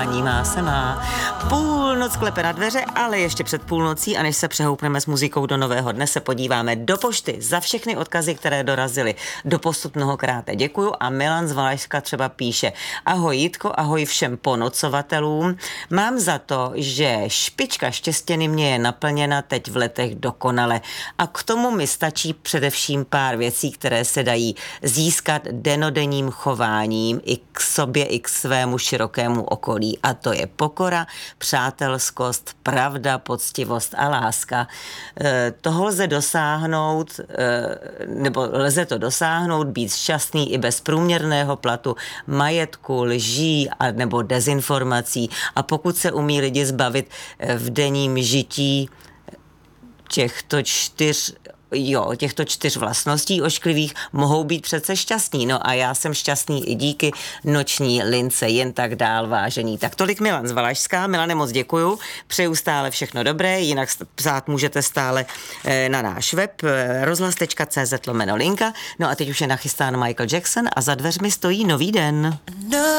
Má se má. Půlnoc klepe na dveře, ale ještě před půlnocí a než se přehoupneme s muzikou do nového dne, se podíváme do pošty. Za všechny odkazy, které dorazily doposud mnohokrát děkuju a Milan z Valašska třeba píše: ahoj Jitko, ahoj všem ponocovatelům. Mám za to, že špička štěstěny mě je naplněna teď v letech dokonale a k tomu mi stačí především pár věcí, které se dají získat denodenním chováním i k sobě, i k svému širokému okolí. A to je pokora, přátelskost, pravda, poctivost a láska. Toho lze dosáhnout, nebo lze to dosáhnout, být šťastný i bez průměrného platu, majetku, lží a nebo dezinformací. A pokud se umí lidi zbavit v denním žití těchto čtyř vlastností ošklivých, mohou být přece šťastní. No a já jsem šťastný i díky noční lince, jen tak dál, vážení. Tak tolik Milan z Valašska. Milane, moc děkuju. Přeju stále všechno dobré, jinak psát můžete stále na náš web rozhlas.cz/linka. No a teď už je nachystán Michael Jackson a za dveřmi stojí nový den.